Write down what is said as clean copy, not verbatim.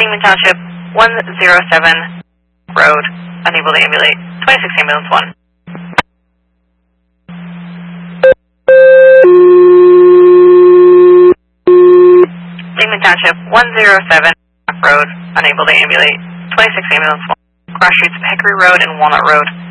Lehman Township, 107 Road, unable to ambulate, 26 Ambulance 1. Lehman Township, 107 Road, unable to ambulate, 26 Ambulance 1. Cross streets of Hickory Road and Walnut Road.